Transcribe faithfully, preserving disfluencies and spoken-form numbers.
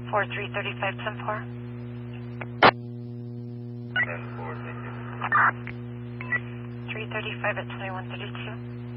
four three three five ten four. ten four, thank you. three thirty-five at twenty-one thirty-two.